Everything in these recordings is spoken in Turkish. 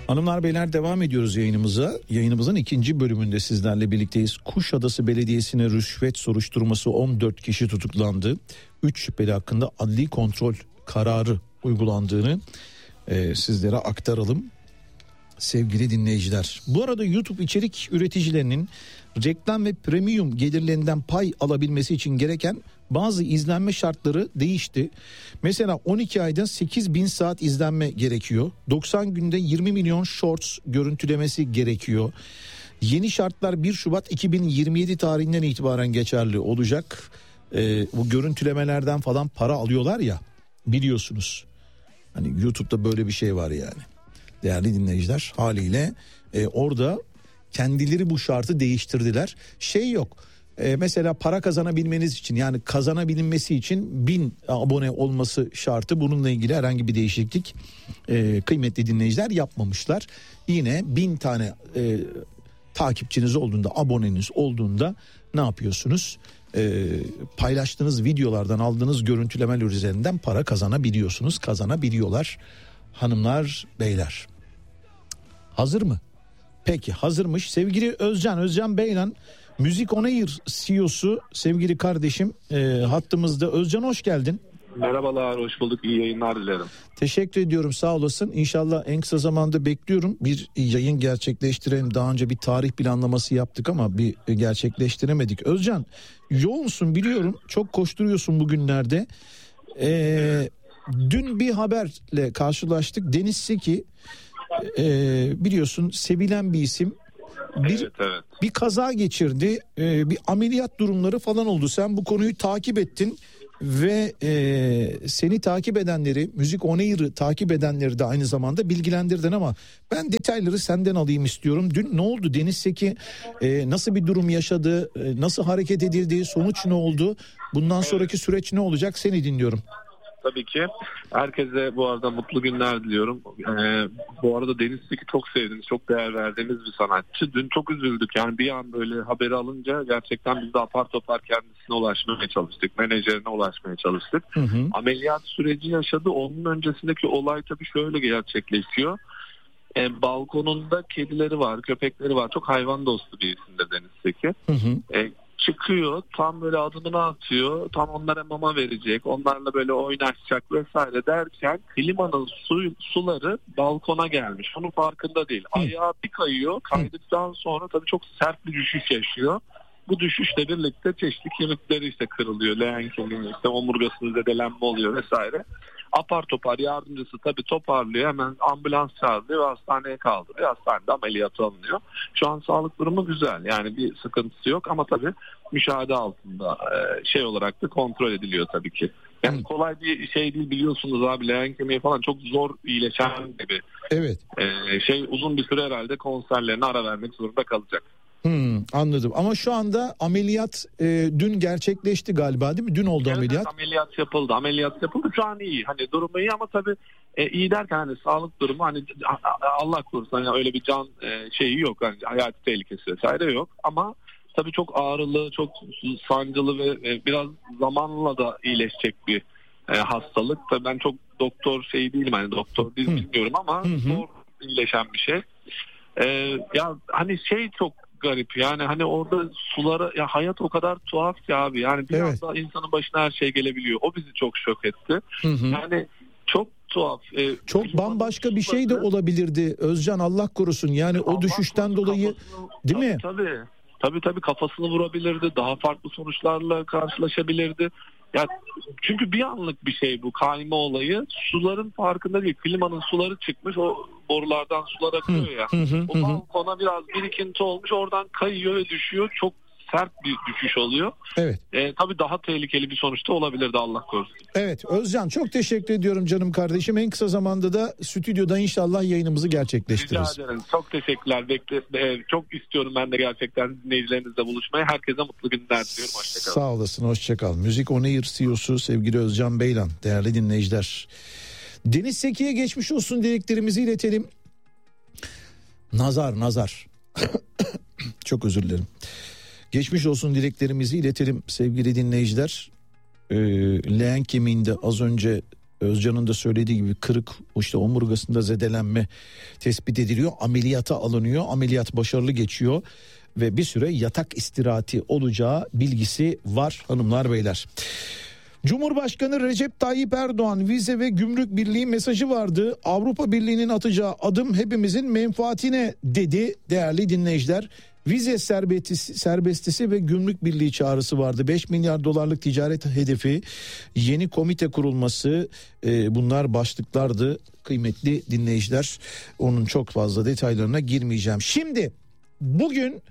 Hanımlar beyler devam ediyoruz yayınımıza. Yayınımızın ikinci bölümünde sizlerle birlikteyiz. Kuşadası Belediyesi'ne rüşvet soruşturması 14 kişi tutuklandı. 3 şüpheli hakkında adli kontrol kararı uygulandığını sizlere aktaralım. Sevgili dinleyiciler. Bu arada YouTube içerik üreticilerinin reklam ve premium gelirlerinden pay alabilmesi için gereken bazı izlenme şartları değişti. Mesela 12 ayda 8.000 saat izlenme gerekiyor. 90 günde 20 milyon shorts görüntülemesi gerekiyor. Yeni şartlar 1 Şubat 2027 tarihinden itibaren geçerli olacak. Bu görüntülemelerden falan para alıyorlar ya, biliyorsunuz. Hani YouTube'da böyle bir şey var yani. Değerli dinleyiciler, haliyle orada kendileri bu şartı değiştirdiler. Şey yok. Mesela para kazanabilmeniz için, yani kazanabilinmesi için 1000 abone olması şartı, bununla ilgili herhangi bir değişiklik kıymetli dinleyiciler yapmamışlar. Yine 1000 tane takipçiniz olduğunda, aboneniz olduğunda ne yapıyorsunuz? Paylaştığınız videolardan aldığınız görüntülemeler üzerinden para kazanabiliyorlar hanımlar beyler. Hazır mı? Peki, hazırmış. Sevgili Özcan Beylan, Müzik On Air CEO'su sevgili kardeşim hattımızda. Özcan, hoş geldin. Merhabalar, hoş bulduk. İyi yayınlar dilerim. Teşekkür ediyorum, sağ olasın. İnşallah en kısa zamanda bekliyorum. Bir yayın gerçekleştirelim. Daha önce bir tarih planlaması yaptık ama bir gerçekleştiremedik. Özcan, yoğunsun biliyorum. Çok koşturuyorsun bugünlerde. Dün bir haberle karşılaştık. Deniz Seki, biliyorsun, sevilen bir isim. Evet. Bir kaza geçirdi. Bir ameliyat durumları falan oldu. Sen bu konuyu takip ettin ve seni takip edenleri, Müzik On Air'ı takip edenleri de aynı zamanda bilgilendirdin ama ben detayları senden alayım istiyorum. Dün ne oldu? Deniz Seki nasıl bir durum yaşadı? Nasıl hareket edildi? Sonuç ne oldu? Bundan sonraki süreç ne olacak? Seni dinliyorum. Tabii ki. Herkese bu arada mutlu günler diliyorum. Bu arada Deniz Seki çok sevdiğimiz, çok değer verdiğimiz bir sanatçı. Dün çok üzüldük. Yani bir an böyle haberi alınca gerçekten biz de apar topar kendisine ulaşmaya çalıştık. Menajerine ulaşmaya çalıştık. Ameliyat süreci yaşadı. Onun öncesindeki olay tabii şöyle gerçekleşiyor. Balkonunda kedileri var, köpekleri var. Çok hayvan dostu bir isimdir Deniz Seki. Çıkıyor, tam böyle adımını atıyor, tam onlara mama verecek, onlarla böyle oynaşacak vesaire derken klimanın suları balkona gelmiş. Onun farkında değil. Ayağı bir kayıyor, kaydıktan sonra tabii çok sert bir düşüş yaşıyor. Bu düşüşle birlikte çeşitli kemikleri işte kırılıyor, leğen kemiği, işte omurgasında zedelenme oluyor vesaire. Apar topar yardımcısı tabii toparlıyor, hemen ambulans çağırıyor ve hastaneye kaldırıyor. Hastanede ameliyat alınıyor. Şu an sağlık durumu güzel, yani bir sıkıntısı yok ama tabii müşahede altında olarak da kontrol ediliyor tabii ki. Yani kolay bir şey değil, biliyorsunuz abi, leğen kemiği falan çok zor iyileşen gibi. Evet. Uzun bir süre herhalde konserlerine ara vermek zorunda kalacak. Anladım ama şu anda ameliyat dün gerçekleşti galiba, değil mi? Dün oldu ameliyat. Evet, ameliyat yapıldı. Şu an iyi. Hani durumu iyi ama tabii iyi derken hani sağlık durumu, hani Allah korusun, hani öyle bir can şeyi yok. Hani hayati tehlikesi vesaire yok ama tabii çok ağrılı, çok sancılı ve biraz zamanla da iyileşecek bir hastalık. Tabii ben çok doktor değilim, hani doktor değilim, bilmiyorum ama zor iyileşen bir şey. Ya hani çok garip yani, hani orada sulara, ya hayat o kadar tuhaf ki abi, yani bir anda insanın başına her şey gelebiliyor. O bizi çok şok etti. Yani çok tuhaf. Çok bambaşka bir şey de olabilirdi Özcan, Allah korusun yani o düşüşten dolayı, değil mi? Tabii kafasını vurabilirdi. Daha farklı sonuçlarla karşılaşabilirdi. Ya çünkü bir anlık bir şey bu kayma olayı. Suların farkında değil. Klimanın suları çıkmış. O borulardan sular akıyor ya. O balkona biraz birikinti olmuş. Oradan kayıyor ve düşüyor. Çok sert bir düşüş oluyor. Evet. Tabii daha tehlikeli bir sonuçta olabilirdi, Allah korusun. Evet Özcan, çok teşekkür ediyorum canım kardeşim. En kısa zamanda da stüdyoda inşallah yayınımızı gerçekleştiririz. Rica ederim. Çok teşekkürler. Çok istiyorum ben de gerçekten dinleyicilerinizle buluşmayı. Herkese mutlu günler diliyorum. Hoşçakalın. Sağ olasın, hoşçakal. Müzik On Air CEO'su sevgili Özcan Beylan. Değerli dinleyiciler, Deniz Seki'ye geçmiş olsun dileklerimizi iletelim. Nazar. Çok özür dilerim. Geçmiş olsun dileklerimizi iletelim sevgili dinleyiciler. Leğen kemiğinde az önce Özcan'ın da söylediği gibi kırık, işte omurgasında zedelenme tespit ediliyor. Ameliyata alınıyor. Ameliyat başarılı geçiyor ve bir süre yatak istirahati olacağı bilgisi var hanımlar beyler. Cumhurbaşkanı Recep Tayyip Erdoğan vize ve gümrük birliği mesajı vardı. Avrupa Birliği'nin atacağı adım hepimizin menfaatine dedi değerli dinleyiciler. Vize serbestisi ve gümrük birliği çağrısı vardı. 5 milyar dolarlık ticaret hedefi, yeni komite kurulması, bunlar başlıklardı kıymetli dinleyiciler. Onun çok fazla detaylarına girmeyeceğim. Şimdi bugün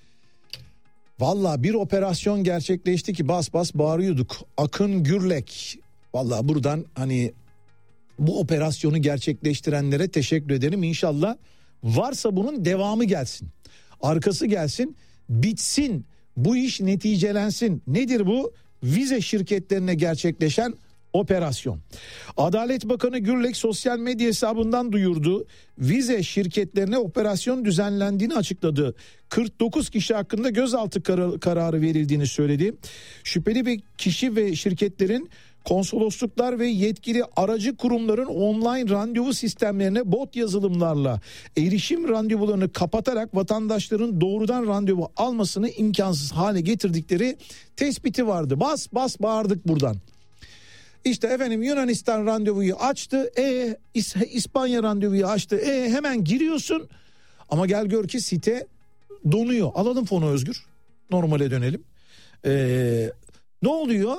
valla bir operasyon gerçekleşti ki bas bas bağırıyorduk. Akın Gürlek. Valla buradan hani bu operasyonu gerçekleştirenlere teşekkür ederim. İnşallah varsa bunun devamı gelsin. Arkası gelsin, bitsin, bu iş neticelensin. Nedir bu? Vize şirketlerine gerçekleşen operasyon. Adalet Bakanı Gürlek sosyal medya hesabından duyurdu. Vize şirketlerine operasyon düzenlendiğini açıkladı. 49 kişi hakkında gözaltı kararı verildiğini söyledi. Şüpheli bir kişi ve şirketlerin konsolosluklar ve yetkili aracı kurumların online randevu sistemlerine bot yazılımlarla erişim randevularını kapatarak vatandaşların doğrudan randevu almasını imkansız hale getirdikleri tespiti vardı. Bas bas bağırdık buradan. İşte efendim Yunanistan randevuyu açtı, İspanya randevuyu açtı, hemen giriyorsun ama gel gör ki site donuyor. Alalım fonu Özgür, normale dönelim. Ne oluyor?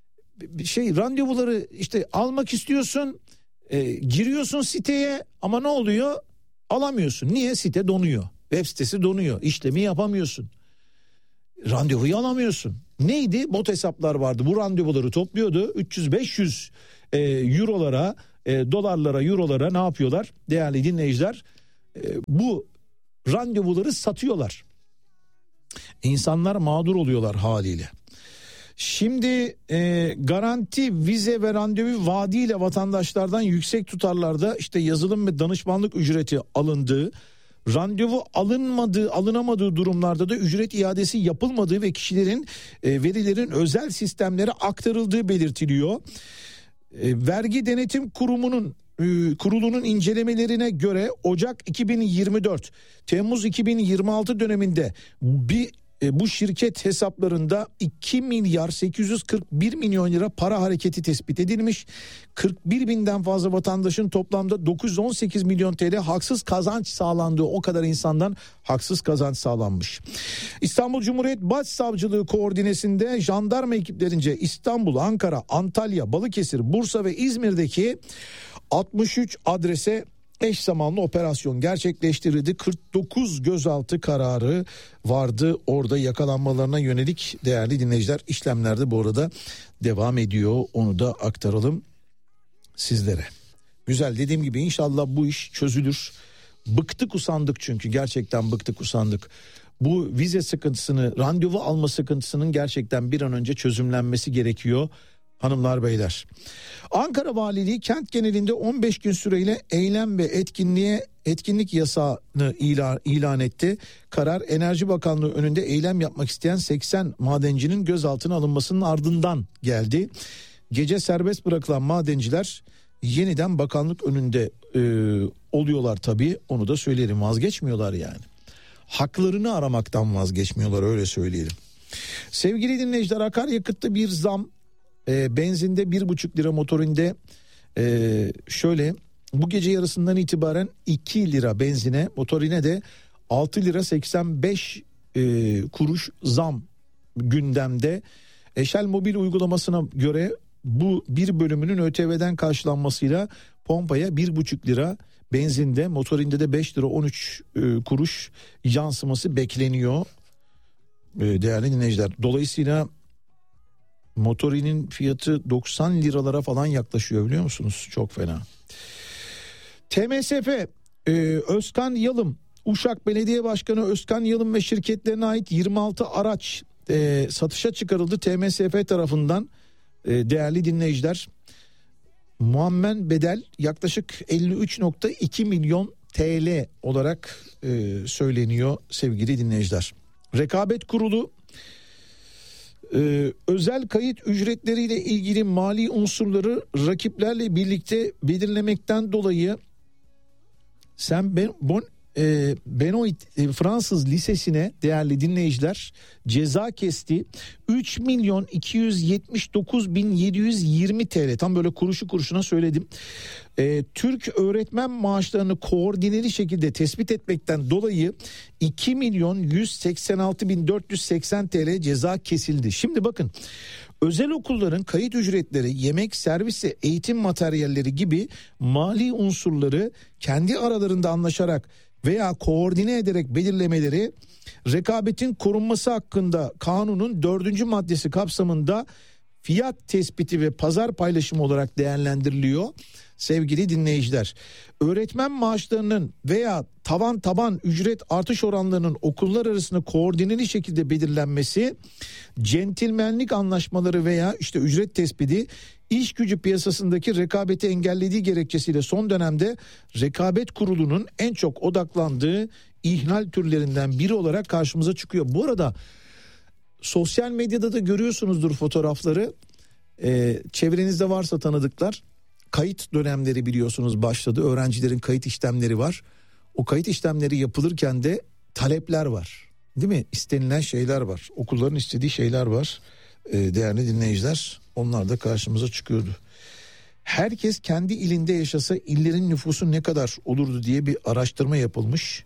Randevuları işte almak istiyorsun, giriyorsun siteye ama ne oluyor? Alamıyorsun. Niye? Site donuyor. Web sitesi donuyor. İşlemi yapamıyorsun. Randevuyu alamıyorsun. Neydi? Bot hesaplar vardı. Bu randevuları topluyordu. 300-500 eurolara, dolarlara, eurolara ne yapıyorlar? Değerli dinleyiciler, bu randevuları satıyorlar. İnsanlar mağdur oluyorlar haliyle. Şimdi garanti, vize ve randevu vaadiyle vatandaşlardan yüksek tutarlarda işte yazılım ve danışmanlık ücreti alındığı, randevu alınamadığı durumlarda da ücret iadesi yapılmadığı ve kişilerin verilerin özel sistemlere aktarıldığı belirtiliyor. Vergi Denetim Kurulu'nun incelemelerine göre Ocak 2024, Temmuz 2026 döneminde bu şirket hesaplarında 2 milyar 841 milyon lira para hareketi tespit edilmiş. 41 binden fazla vatandaşın toplamda 918 milyon TL haksız kazanç sağlandığı, o kadar insandan haksız kazanç sağlanmış. İstanbul Cumhuriyet Başsavcılığı koordinesinde jandarma ekiplerince İstanbul, Ankara, Antalya, Balıkesir, Bursa ve İzmir'deki 63 adrese eş zamanlı operasyon gerçekleştirildi. 49 gözaltı kararı vardı. Orada yakalanmalarına yönelik değerli dinleyiciler, işlemlerde bu arada devam ediyor. Onu da aktaralım sizlere. Güzel, dediğim gibi inşallah bu iş çözülür. Bıktık usandık, çünkü gerçekten bıktık usandık. Bu vize sıkıntısını, randevu alma sıkıntısının gerçekten bir an önce çözümlenmesi gerekiyor. Hanımlar beyler, Ankara Valiliği kent genelinde 15 gün süreyle eylem ve etkinlik yasağını ilan etti. Karar Enerji Bakanlığı önünde eylem yapmak isteyen 80 madencinin gözaltına alınmasının ardından geldi. Gece serbest bırakılan madenciler yeniden bakanlık önünde oluyorlar tabii, onu da söyleyelim, vazgeçmiyorlar yani. Haklarını aramaktan vazgeçmiyorlar, öyle söyleyelim. Sevgili dinleyiciler, akaryakıtta bir zam. Benzinde 1,5 lira, motorinde şöyle bu gece yarısından itibaren 2 lira benzine, motorine de 6 lira 85 kuruş zam gündemde. Eşel Mobil uygulamasına göre bu bir bölümünün ÖTV'den karşılanmasıyla pompaya 1,5 lira, benzinde, motorinde de 5 lira 13 kuruş yansıması bekleniyor değerli dinleyiciler. Dolayısıyla motorinin fiyatı 90 liralara falan yaklaşıyor, biliyor musunuz? Çok fena. TMSF, Özkan Yalım, Uşak Belediye Başkanı Özkan Yalım ve şirketlerine ait 26 araç satışa çıkarıldı TMSF tarafından. Değerli dinleyiciler, muammen bedel yaklaşık 53,2 milyon TL olarak söyleniyor sevgili dinleyiciler. Rekabet Kurulu Özel kayıt ücretleriyle ilgili mali unsurları rakiplerle birlikte belirlemekten dolayı Benoit Fransız Lisesi'ne değerli dinleyiciler ceza kesti. 3.279.720 TL, tam böyle kuruşu kuruşuna söyledim. Türk öğretmen maaşlarını koordineli şekilde tespit etmekten dolayı 2.186.480 TL ceza kesildi. Şimdi bakın, özel okulların kayıt ücretleri, yemek, servis ve eğitim materyalleri gibi mali unsurları kendi aralarında anlaşarak veya koordine ederek belirlemeleri rekabetin korunması hakkında kanunun 4. maddesi kapsamında fiyat tespiti ve pazar paylaşımı olarak değerlendiriliyor. Sevgili dinleyiciler, öğretmen maaşlarının veya taban ücret artış oranlarının okullar arasında koordineli şekilde belirlenmesi, centilmenlik anlaşmaları veya işte ücret tespiti iş gücü piyasasındaki rekabeti engellediği gerekçesiyle son dönemde Rekabet Kurulu'nun en çok odaklandığı ihlal türlerinden biri olarak karşımıza çıkıyor. Bu arada sosyal medyada da görüyorsunuzdur fotoğrafları. Çevrenizde varsa tanıdıklar, kayıt dönemleri biliyorsunuz başladı. Öğrencilerin kayıt işlemleri var. O kayıt işlemleri yapılırken de talepler var. Değil mi? İstenilen şeyler var. Okulların istediği şeyler var. Değerli dinleyiciler, onlar da karşımıza çıkıyordu. Herkes kendi ilinde yaşasa illerin nüfusu ne kadar olurdu diye bir araştırma yapılmış.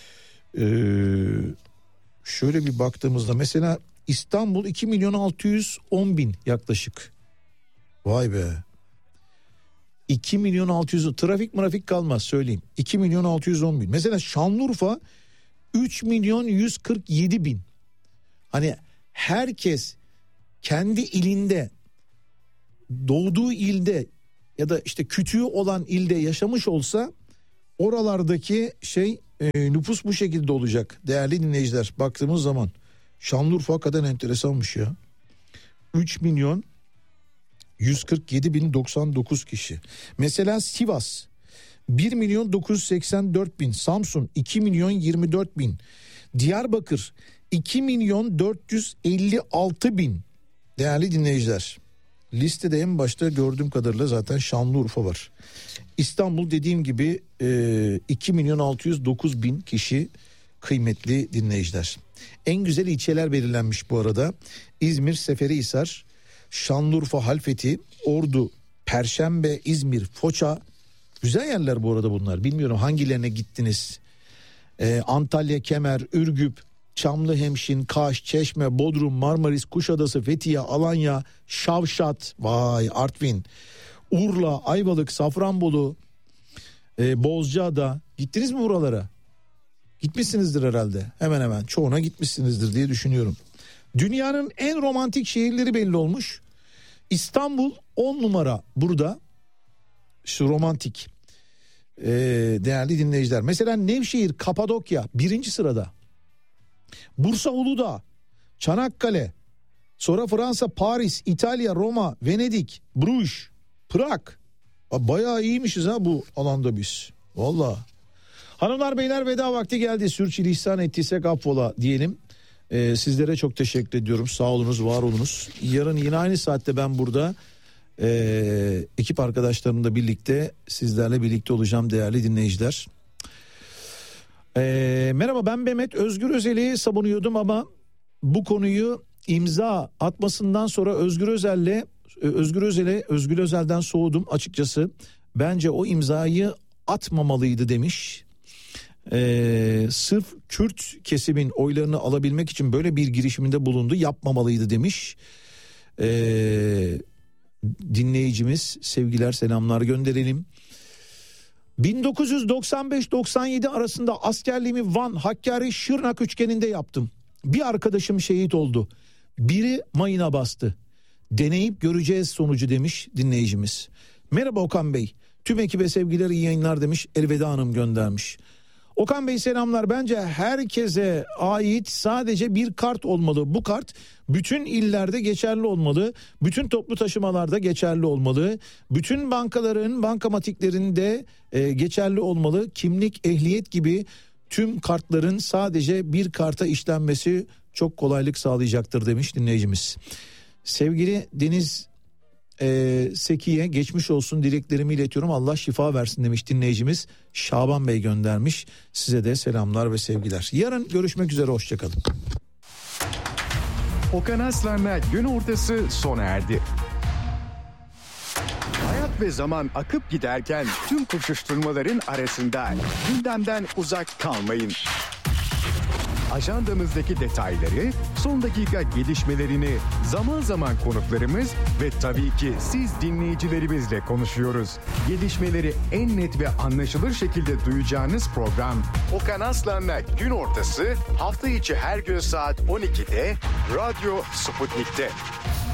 Şöyle bir baktığımızda mesela İstanbul 2.610.000 yaklaşık. Vay be. 2.600.000, trafik kalmaz söyleyeyim. 2.610.000. Mesela Şanlıurfa 3.147.000. Hani herkes kendi ilinde, doğduğu ilde ya da işte kütüğü olan ilde yaşamış olsa oralardaki nüfus bu şekilde olacak. Değerli dinleyiciler, baktığımız zaman Şanlıurfa hakikaten enteresanmış ya. 3.147.099 kişi. Mesela Sivas 1.984.000, Samsun 2.024.000, Diyarbakır 2.456.000. Değerli dinleyiciler, listede en başta gördüğüm kadarıyla zaten Şanlıurfa var. İstanbul dediğim gibi 2.609.000 kişi kıymetli dinleyiciler. En güzel ilçeler belirlenmiş bu arada. İzmir, Seferihisar, Şanlıurfa, Halfeti, Ordu, Perşembe, İzmir, Foça. Güzel yerler bu arada bunlar. Bilmiyorum hangilerine gittiniz. Antalya, Kemer, Ürgüp, Çamlıhemşin, Kaş, Çeşme, Bodrum, Marmaris, Kuşadası, Fethiye, Alanya, Şavşat, vay Artvin, Urla, Ayvalık, Safranbolu, Bozcaada. Gittiniz mi buralara? Gitmişsinizdir herhalde. Hemen çoğuna gitmişsinizdir diye düşünüyorum. Dünyanın en romantik şehirleri belli olmuş. İstanbul 10 numara burada. Şu romantik. Değerli dinleyiciler. Mesela Nevşehir, Kapadokya 1. sırada. Bursa, Uludağ, Çanakkale, sonra Fransa, Paris, İtalya, Roma, Venedik, Bruges, Prag. Bayağı iyiymişiz ha bu alanda biz. Vallahi. Hanımlar beyler, veda vakti geldi. Sürçülisan ettiysek affola diyelim. Sizlere çok teşekkür ediyorum. Sağ olunuz, var olunuz. Yarın yine aynı saatte ben burada ekip arkadaşlarımla birlikte sizlerle birlikte olacağım değerli dinleyiciler. Merhaba, ben Mehmet. Özgür Özel'i savunuyordum ama bu konuyu imza atmasından sonra Özgür Özel'den soğudum açıkçası. Bence o imzayı atmamalıydı demiş. Sırf Kürt kesimin oylarını alabilmek için böyle bir girişiminde bulundu, yapmamalıydı demiş. Dinleyicimiz, sevgiler selamlar gönderelim. 1995-97 arasında askerliğimi Van, Hakkari, Şırnak üçgeninde yaptım. Bir arkadaşım şehit oldu. Biri mayına bastı. Deneyip göreceğiz sonucu demiş dinleyicimiz. Merhaba Okan Bey. Tüm ekibe sevgiler, iyi yayınlar demiş. Elveda Hanım göndermiş. Okan Bey selamlar. Bence herkese ait sadece bir kart olmalı. Bu kart bütün illerde geçerli olmalı. Bütün toplu taşımalarda geçerli olmalı. Bütün bankaların bankamatiklerinde geçerli olmalı. Kimlik, ehliyet gibi tüm kartların sadece bir karta işlenmesi çok kolaylık sağlayacaktır demiş dinleyicimiz. Sevgili Deniz Seki'ye geçmiş olsun dileklerimi iletiyorum. Allah şifa versin demiş dinleyicimiz. Şaban Bey göndermiş. Size de selamlar ve sevgiler. Yarın görüşmek üzere, hoşçakalın. Okan Aslan'la gün ortası sona erdi. Hayat ve zaman akıp giderken tüm koşuşturmaların arasında gündemden uzak kalmayın. Ajandamızdaki detayları, son dakika gelişmelerini zaman zaman konuklarımız ve tabii ki siz dinleyicilerimizle konuşuyoruz. Gelişmeleri en net ve anlaşılır şekilde duyacağınız program Okan Aslan'la gün ortası hafta içi her gün saat 12'de Radyo Sputnik'te.